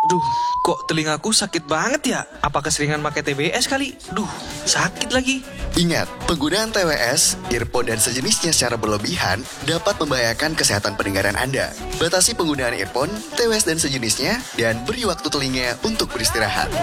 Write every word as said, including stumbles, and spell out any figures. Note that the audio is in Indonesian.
Duh, kok telingaku sakit banget ya? Apa keseringan pakai T B S kali? Duh, sakit lagi. Ingat, penggunaan T W S, earphone dan sejenisnya secara berlebihan dapat membahayakan kesehatan pendengaran Anda. Batasi penggunaan earphone, T W S dan sejenisnya, dan beri waktu telinga untuk beristirahat.